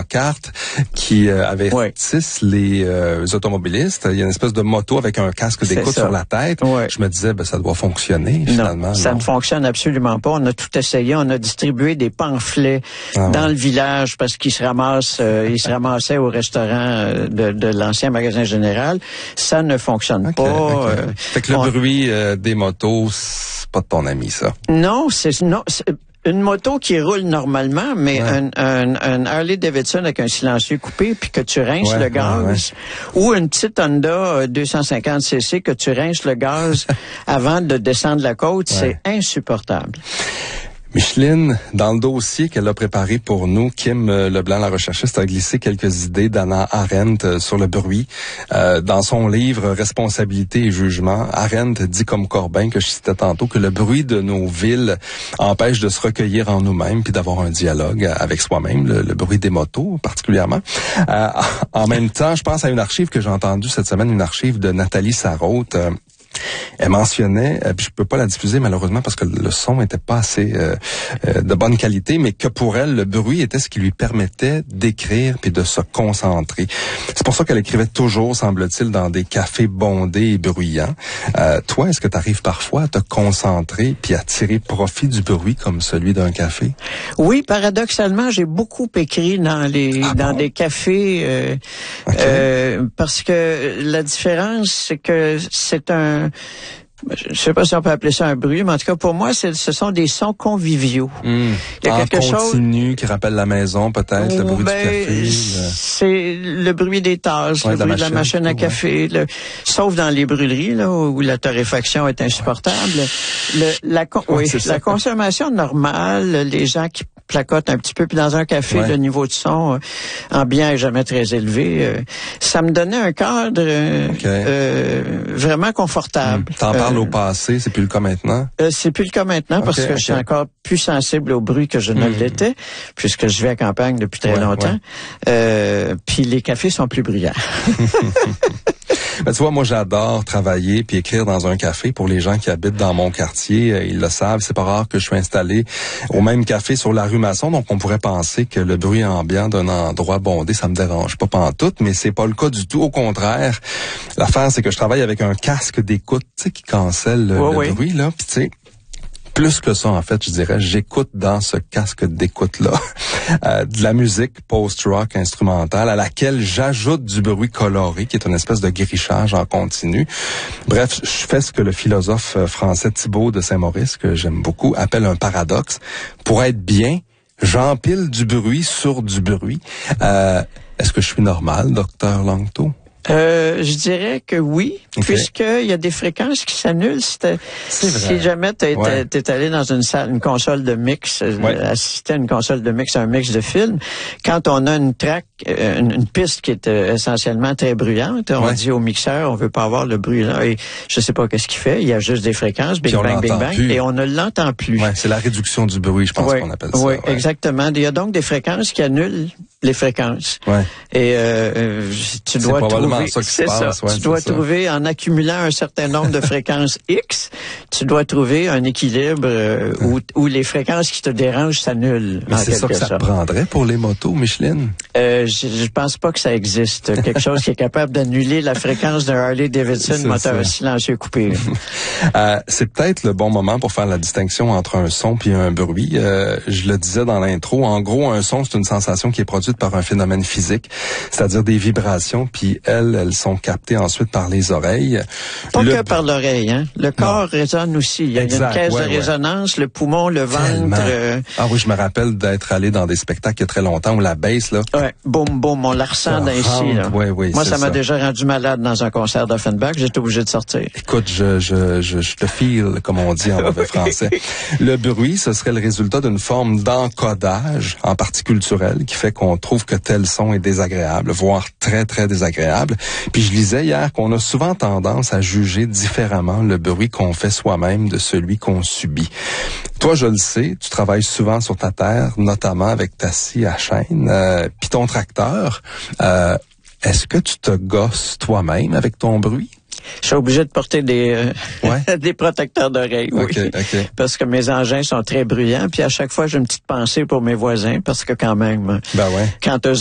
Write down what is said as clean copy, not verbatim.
pancartes qui avertissent les automobilistes. Il y a une espèce de moto avec un casque d'écoute sur la tête. Ouais. Je me disais, ça doit fonctionner finalement. Non, ça ne fonctionne absolument pas. On a tout essayé. On a distribué des pamphlets dans le village parce qu'ils se ramassaient au restaurant de l'ancien magasin général. Ça ne fonctionne pas. Fait que le bruit des motos, c'est pas de ton ami, ça. Non, c'est une moto qui roule normalement, mais un Harley Davidson avec un silencieux coupé puis que tu rinces le gaz, ou une petite Honda 250cc que tu rinces le gaz avant de descendre la côte, c'est insupportable. Micheline, dans le dossier qu'elle a préparé pour nous, Kim Leblanc, la recherchiste, a glissé quelques idées d'Hannah Arendt sur le bruit. Dans son livre « Responsabilité et jugement », Arendt dit comme Corbin, que je citais tantôt, que le bruit de nos villes empêche de se recueillir en nous-mêmes puis d'avoir un dialogue avec soi-même, le bruit des motos particulièrement. En même temps, je pense à une archive que j'ai entendue cette semaine, une archive de Nathalie Sarraute. Elle mentionnait, puis je peux pas la diffuser malheureusement parce que le son était pas assez de bonne qualité, mais que pour elle, le bruit était ce qui lui permettait d'écrire puis de se concentrer. C'est pour ça qu'elle écrivait toujours, semble-t-il, dans des cafés bondés et bruyants. Toi, est-ce que tu arrives parfois à te concentrer puis à tirer profit du bruit comme celui d'un café? Oui, paradoxalement, j'ai beaucoup écrit dans des cafés parce que la différence, c'est que c'est je sais pas si on peut appeler ça un bruit, mais en tout cas pour moi, ce sont des sons conviviaux. Il y a quelque chose qui rappelle la maison, peut-être, le bruit du café. C'est le bruit des tasses, le bruit de la machine à café, sauf dans les brûleries là où la torréfaction est insupportable. La consommation normale, les gens qui placote un petit peu, puis dans un café, le niveau de son ambiant est jamais très élevé. Ça me donnait un cadre vraiment confortable. T'en parles au passé, c'est plus le cas maintenant? C'est plus le cas maintenant parce que je suis encore plus sensible au bruit que je ne l'étais, puisque je vis à campagne depuis très longtemps. Puis les cafés sont plus bruyants. Ben, tu vois, moi, j'adore travailler puis écrire dans un café. Pour les gens qui habitent dans mon quartier, ils le savent. C'est pas rare que je suis installé au même café sur la rue Masson. Donc, on pourrait penser que le bruit ambiant d'un endroit bondé, ça me dérange pas pantoute, mais c'est pas le cas du tout. Au contraire, l'affaire, c'est que je travaille avec un casque d'écoute, tu sais, qui cancelle le bruit, là. Puis, tu sais, plus que ça, en fait, je dirais, j'écoute dans ce casque d'écoute-là de la musique post-rock instrumentale à laquelle j'ajoute du bruit coloré, qui est une espèce de grichage en continu. Bref, je fais ce que le philosophe français Thibaut de Saint-Maurice, que j'aime beaucoup, appelle un paradoxe. Pour être bien, j'empile du bruit sur du bruit. Est-ce que je suis normal, docteur Langto? Je dirais que oui, puisqu'il y a des fréquences qui s'annulent si jamais t'es allé dans une salle, une console de mix, assister à une console de mix, un mix de films. Quand on a une track, une piste qui est essentiellement très bruyante, on dit au mixeur, on veut pas avoir le bruit là, et je sais pas qu'est-ce qu'il fait, il y a juste des fréquences, bing bang, bing bang, et on ne l'entend plus. Ouais, c'est la réduction du bruit, je pense qu'on appelle ça. Oui, exactement. Il y a donc des fréquences qui annulent les fréquences. Et tu dois trouver tu dois trouver, en accumulant un certain nombre de fréquences X, tu dois trouver un équilibre où les fréquences qui te dérangent s'annulent. Mais c'est ça que ça prendrait pour les motos, Micheline? Je pense pas que ça existe. Quelque chose qui est capable d'annuler la fréquence d'un Harley Davidson moteur silencieux coupé. C'est peut-être le bon moment pour faire la distinction entre un son puis un bruit. Je le disais dans l'intro. En gros, un son, c'est une sensation qui est produite par un phénomène physique, c'est-à-dire des vibrations, puis elles sont captées ensuite par les oreilles. Pas que par l'oreille, hein. Le corps résonne aussi. Il y a une caisse de résonance, le poumon, le ventre. Ah oui, je me rappelle d'être allé dans des spectacles il y a très longtemps où la basse, là. Boum, boum, on la ressent d'ici, là. Moi, ça m'a déjà rendu malade dans un concert d'Offenbach. J'étais obligé de sortir. Écoute, je te feel, comme on dit en mauvais français. Le bruit, ce serait le résultat d'une forme d'encodage, en partie culturelle, qui fait qu'on trouve que tel son est désagréable, voire très, très désagréable. Puis je lisais hier qu'on a souvent tendance à juger différemment le bruit qu'on fait soi-même de celui qu'on subit. Toi, je le sais, tu travailles souvent sur ta terre, notamment avec ta scie à chaîne, puis ton tracteur. Est-ce que tu te gosses toi-même avec ton bruit? Je suis obligé de porter des protecteurs d'oreilles, parce que mes engins sont très bruyants, puis à chaque fois j'ai une petite pensée pour mes voisins, parce que quand même, quand eux